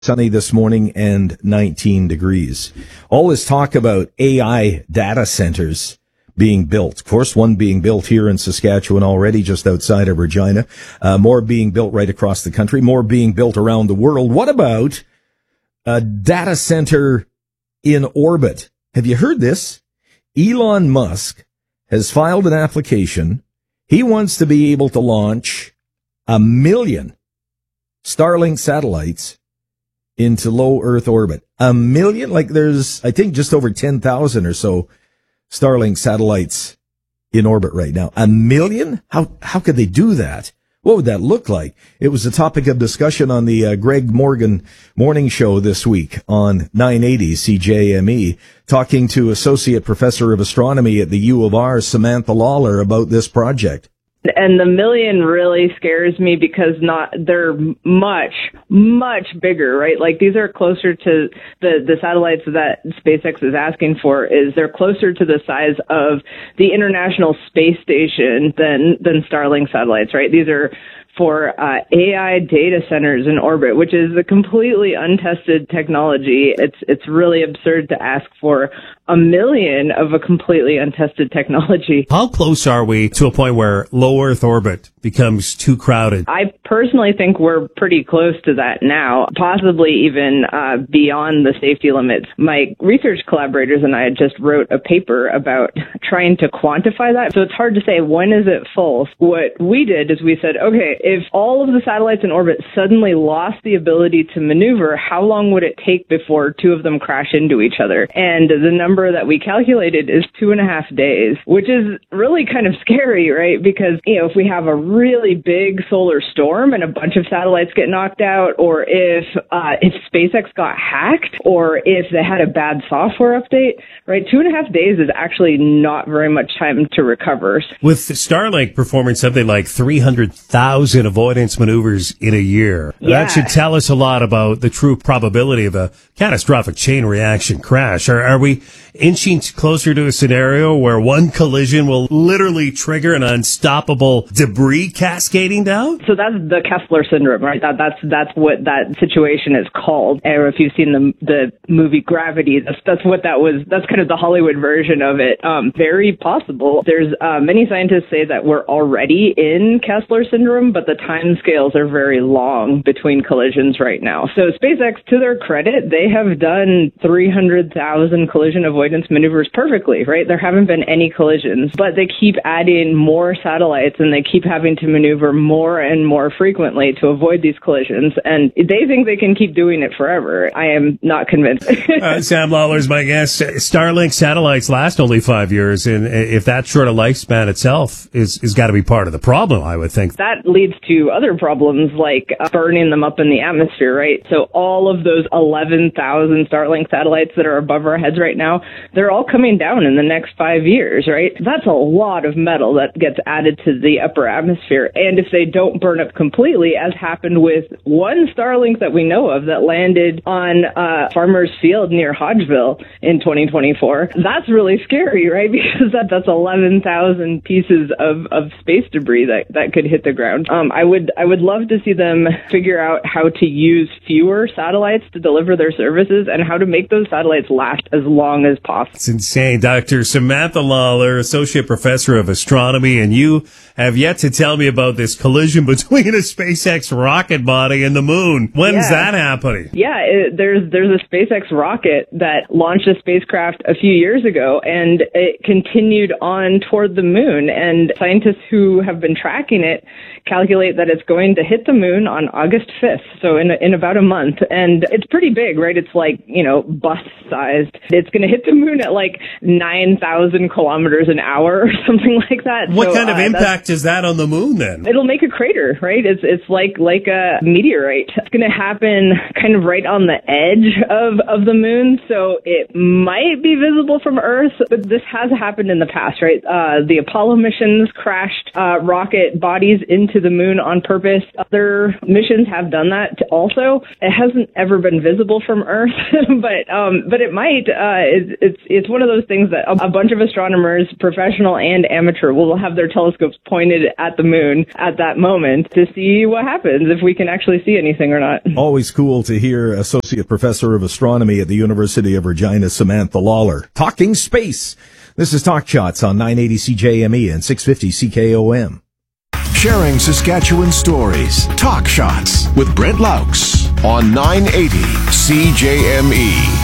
Sunny this morning and 19 degrees. All this talk about AI data centers being built. Of course, one being built here in Saskatchewan already, just outside of Regina. More being built right across the country. More being built around the world. What about a data center in orbit? Have you heard this? Elon Musk has filed an application. He wants to be able to launch 1 million Starlink satellites into low Earth orbit. 1 million? Like there's, I think, just over 10,000 or so Starlink satellites in orbit right now. 1 million? How could they do that? What would that look like? It was a topic of discussion on the Greg Morgan morning show this week on 980 CJME, talking to Associate Professor of Astronomy at the U of R, Samantha Lawler, about this project. And the 1 million really scares me because they're much, much bigger, right? Like these are closer to the satellites that SpaceX is asking for they're closer to the size of the International Space Station than Starlink satellites, right? These are for AI data centers in orbit, which is a completely untested technology. It's really absurd to ask for 1 million of a completely untested technology. How close are we to a point where low Earth orbit becomes too crowded? I personally think we're pretty close to that now, possibly even beyond the safety limits. My research collaborators and I just wrote a paper about trying to quantify that. So it's hard to say when is it full. What we did is we said, okay, if all of the satellites in orbit suddenly lost the ability to maneuver, how long would it take before two of them crash into each other? And the number that we calculated is 2.5 days, which is really kind of scary, right? Because, if we have a really big solar storm and a bunch of satellites get knocked out, or if SpaceX got hacked, or if they had a bad software update, right? 2.5 days is actually not very much time to recover. With Starlink performing something like 300,000 avoidance maneuvers in a year, that should tell us a lot about the true probability of a catastrophic chain reaction crash. Are we inching closer to a scenario where one collision will literally trigger an unstoppable debris cascading down? So that's the Kessler syndrome, right? That's what that situation is called. Or if you've seen the movie Gravity, that's what that was. That's kind of the Hollywood version of it. Very possible. There's many scientists say that we're already in Kessler syndrome, but the time scales are very long between collisions right now. So SpaceX, to their credit, they have done 300,000 collision avoidance maneuvers perfectly, right? There haven't been any collisions, but they keep adding more satellites and they keep having to maneuver more and more frequently to avoid these collisions. And they think they can keep doing it forever. I am not convinced. Sam Lawler's my guest. Starlink satellites last only 5 years, and if that short a lifespan itself is got to be part of the problem, I would think. That leads to other problems like burning them up in the atmosphere, right? So all of those 11,000 Starlink satellites that are above our heads right now, they're all coming down in the next 5 years, right? That's a lot of metal that gets added to the upper atmosphere. And if they don't burn up completely, as happened with one Starlink that we know of that landed on Farmer's Field near Hodgeville in 2024, that's really scary, right? Because that's 11,000 pieces of space debris that could hit the ground. I would love to see them figure out how to use fewer satellites to deliver their services and how to make those satellites last as long as possible. It's insane. Dr. Samantha Lawler, Associate Professor of Astronomy, and you have yet to tell me about this collision between a SpaceX rocket body and the moon. When's that happening? Yeah, there's a SpaceX rocket that launched a spacecraft a few years ago, and it continued on toward the moon. And scientists who have been tracking it calculate that it's going to hit the moon on August 5th, so in about a month. And it's pretty big, right? It's like, bus-sized. It's going to hit the moon at like 9,000 kilometers an hour or something like that. What kind of impact is that on the moon then? It'll make a crater, right? It's like a meteorite. It's going to happen kind of right on the edge of the moon, so it might be visible from Earth, but this has happened in the past, right? The Apollo missions crashed rocket bodies into the moon moon on purpose. Other missions have done that also. It hasn't ever been visible from Earth, but it might. It's one of those things that a bunch of astronomers, professional and amateur, will have their telescopes pointed at the moon at that moment to see what happens, if we can actually see anything or not. Always cool to hear Associate Professor of Astronomy at the University of Regina, Samantha Lawler, talking space. This is Talk Shots on 980 CJME and 650 CKOM. Sharing Saskatchewan stories. Talk Shots with Brent Laux on 980 CJME.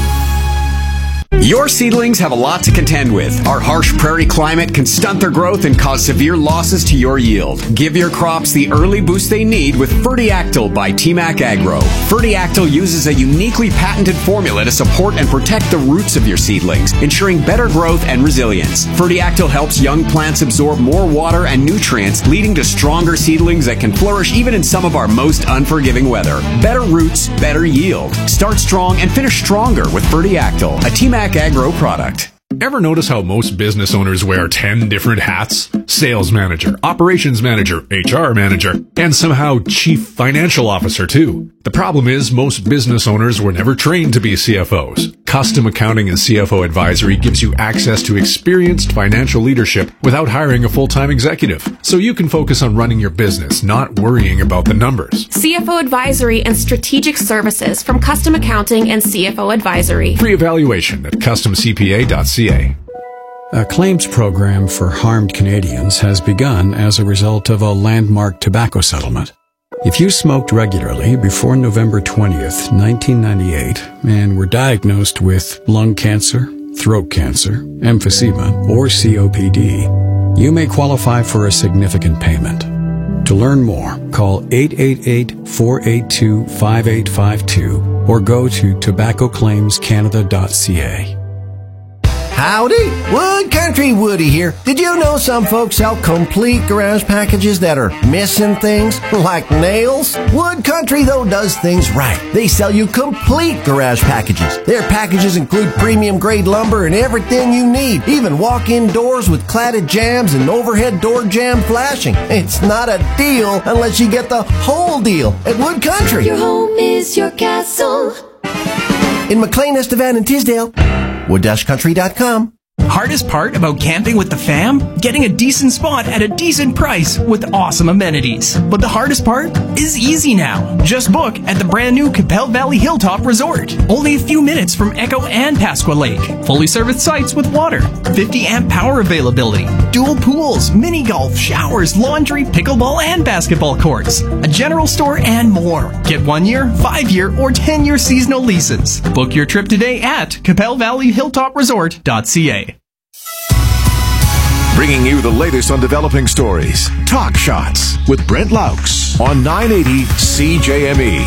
Your seedlings have a lot to contend with. Our harsh prairie climate can stunt their growth and cause severe losses to your yield. Give your crops the early boost they need with Fertiactyl by TMAC Agro. Fertiactyl uses a uniquely patented formula to support and protect the roots of your seedlings, ensuring better growth and resilience. Fertiactyl helps young plants absorb more water and nutrients, leading to stronger seedlings that can flourish even in some of our most unforgiving weather. Better roots, better yield. Start strong and finish stronger with Fertiactyl, a TMAC Agro product. Ever notice how most business owners wear 10 different hats? Sales manager, operations manager, HR manager, and somehow chief financial officer too. The problem is most business owners were never trained to be CFOs. Custom Accounting and CFO Advisory gives you access to experienced financial leadership without hiring a full-time executive. So you can focus on running your business, not worrying about the numbers. CFO Advisory and Strategic Services from Custom Accounting and CFO Advisory. Free evaluation at customcpa.ca. A claims program for harmed Canadians has begun as a result of a landmark tobacco settlement. If you smoked regularly before November 20th, 1998, and were diagnosed with lung cancer, throat cancer, emphysema, or COPD, you may qualify for a significant payment. To learn more, call 888-482-5852 or go to tobaccoclaimscanada.ca. Howdy, Wood Country Woody here. Did you know some folks sell complete garage packages that are missing things, like nails? Wood Country, though, does things right. They sell you complete garage packages. Their packages include premium grade lumber and everything you need, even walk-in doors with cladded jambs and overhead door jamb flashing. It's not a deal unless you get the whole deal at Wood Country. Your home is your castle. In McLean, Estevan, and Tisdale, wood-country.com. Hardest part about camping with the fam? Getting a decent spot at a decent price with awesome amenities. But the hardest part is easy now. Just book at the brand new Capel Valley Hilltop Resort. Only a few minutes from Echo and Pasqua Lake. Fully serviced sites with water. 50 amp power availability. Dual pools, mini golf, showers, laundry, pickleball, and basketball courts. A general store and more. Get 1 year, 5 year, or 10-year seasonal leases. Book your trip today at CapelValleyHilltopResort.ca. Bringing you the latest on developing stories. Talk Shots with Brent Laux on 980 CJME.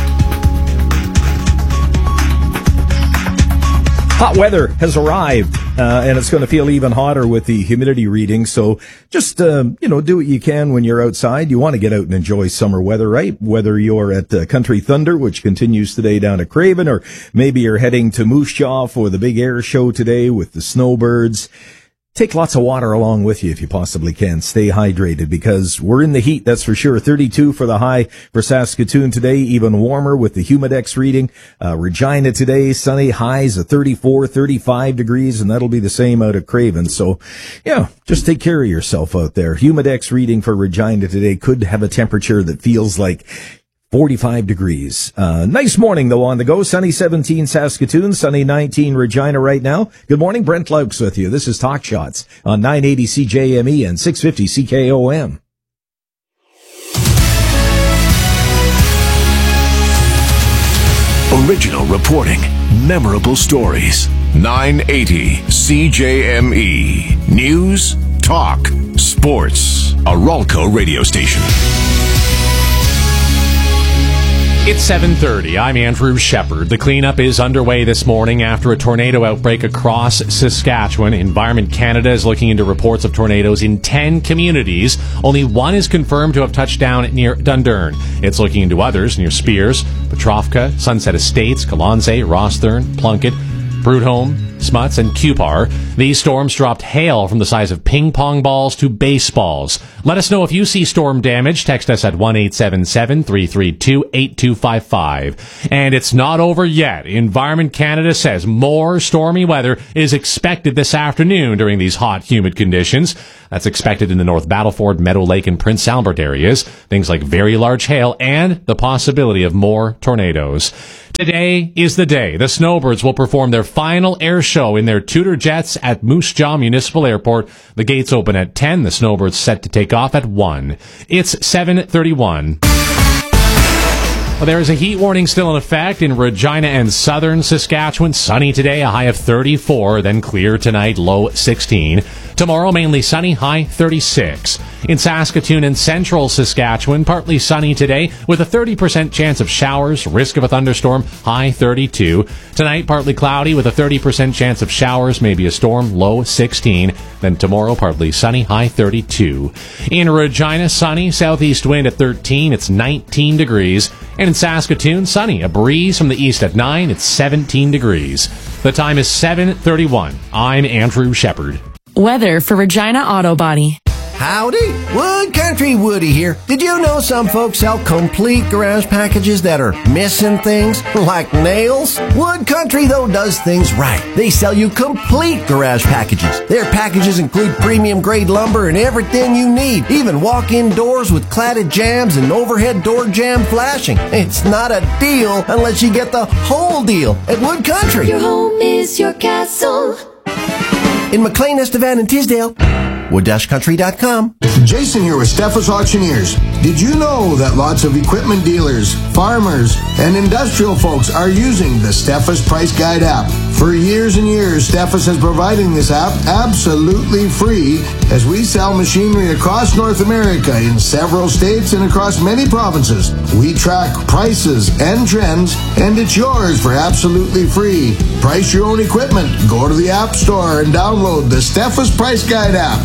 Hot weather has arrived, and it's going to feel even hotter with the humidity reading. So just, do what you can when you're outside. You want to get out and enjoy summer weather, right? Whether you're at Country Thunder, which continues today down at Craven, or maybe you're heading to Moose Jaw for the big air show today with the snowbirds. Take lots of water along with you if you possibly can. Stay hydrated because we're in the heat, that's for sure. 32 for the high for Saskatoon today, even warmer with the Humidex reading. Regina today, sunny, highs of 34, 35 degrees, and that'll be the same out at Craven. So, yeah, just take care of yourself out there. Humidex reading for Regina today could have a temperature that feels like 45 degrees. Nice morning, though, on the go. Sunny 17 Saskatoon, sunny 19 Regina right now. Good morning, Brent Laux with you. This is Talk Shots on 980 CJME and 650 CKOM. Original reporting, memorable stories. 980 CJME. News, talk, sports. A Ralco radio station. It's 7:30. I'm Andrew Shepard. The cleanup is underway this morning after a tornado outbreak across Saskatchewan. Environment Canada is looking into reports of tornadoes in 10 communities. Only one is confirmed to have touched down near Dundurn. It's looking into others near Spears, Petrovka, Sunset Estates, Kalonze, Rosthern, Plunkett, Prudhomme, Smuts, and Cupar. These storms dropped hail from the size of ping pong balls to baseballs. Let us know if you see storm damage. Text us at 1-877-332-8255. And it's not over yet. Environment Canada says more stormy weather is expected this afternoon during these hot, humid conditions. That's expected in the North Battleford, Meadow Lake, and Prince Albert areas. Things like very large hail and the possibility of more tornadoes. Today is the day the Snowbirds will perform their final air show in their Tudor jets at Moose Jaw Municipal Airport. The gates open at 10. The Snowbirds set to take off at 1. It's 7:31. Well, there is a heat warning still in effect in Regina and southern Saskatchewan. Sunny today, a high of 34, then clear tonight, low 16. Tomorrow, mainly sunny, high 36. In Saskatoon and central Saskatchewan, partly sunny today with a 30% chance of showers, risk of a thunderstorm, high 32. Tonight, partly cloudy with a 30% chance of showers, maybe a storm, low 16. Then tomorrow, partly sunny, high 32. In Regina, sunny, southeast wind at 13, it's 19 degrees. And in Saskatoon, sunny, a breeze from the east at 9, it's 17 degrees. The time is 7:31. I'm Andrew Shepard. Weather for Regina Auto Body. Howdy, Wood Country Woody here. Did you know some folks sell complete garage packages that are missing things, like nails? Wood Country, though, does things right. They sell you complete garage packages. Their packages include premium grade lumber and everything you need, even walk-in doors with cladded jambs and overhead door jamb flashing. It's not a deal unless you get the whole deal at Wood Country. Your home is your castle. In McLean, Estevan, and Tisdale, wood-country.com. Jason here with Steffes Auctioneers. Did you know that lots of equipment dealers, farmers, and industrial folks are using the Steffes Price Guide app? For years and years, Steffes has providing this app absolutely free as we sell machinery across North America in several states and across many provinces. We track prices and trends, and it's yours for absolutely free. Price your own equipment. Go to the App Store and download the Steffes Price Guide app.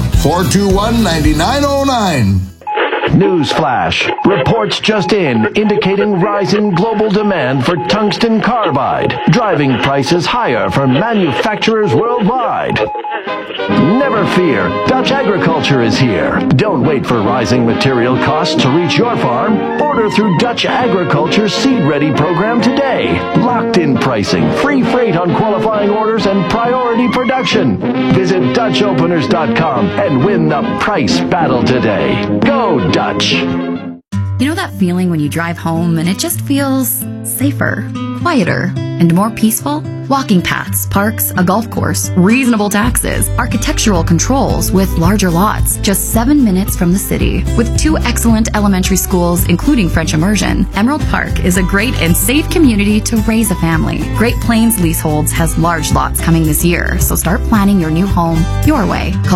421-9909. Newsflash. Reports just in indicating rising global demand for tungsten carbide, driving prices higher for manufacturers worldwide. Never fear, Dutch Agriculture is here. Don't wait for rising material costs to reach your farm. Order through Dutch Agriculture's Seed Ready program today. Locked-in pricing, free freight on qualifying orders, and priority production. Visit DutchOpeners.com and win the price battle today. Go Dutch! You know that feeling when you drive home and it just feels safer, quieter, and more peaceful? Walking paths, parks, a golf course, reasonable taxes, architectural controls with larger lots, just 7 minutes from the city. With 2 excellent elementary schools, including French immersion, Emerald Park is a great and safe community to raise a family. Great Plains Leaseholds has large lots coming this year, so start planning your new home your way. Call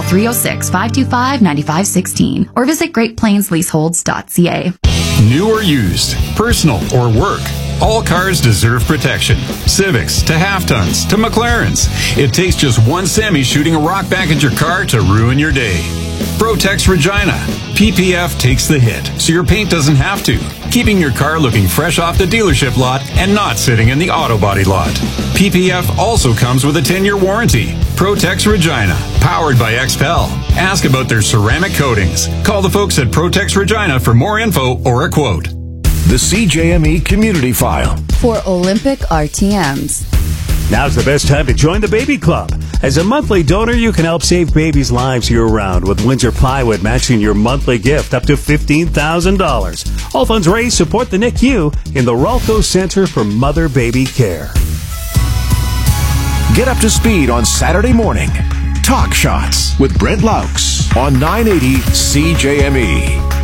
306-525-9516 or visit greatplainsleaseholds.ca. New or used, personal or work, all cars deserve protection. Civics to half-tons to McLarens. It takes just one semi shooting a rock back at your car to ruin your day. Protex Regina. PPF takes the hit, so your paint doesn't have to, keeping your car looking fresh off the dealership lot and not sitting in the auto body lot. PPF also comes with a 10-year warranty. Protex Regina, powered by XPEL. Ask about their ceramic coatings. Call the folks at Protex Regina for more info or a quote. The CJME Community File. For Olympic RTMs. Now's the best time to join the Baby Club. As a monthly donor, you can help save babies' lives year-round with Windsor Plywood matching your monthly gift up to $15,000. All funds raised support the NICU in the Ralco Center for Mother-Baby Care. Get up to speed on Saturday morning. Talk Shots with Brent Laux on 980 CJME.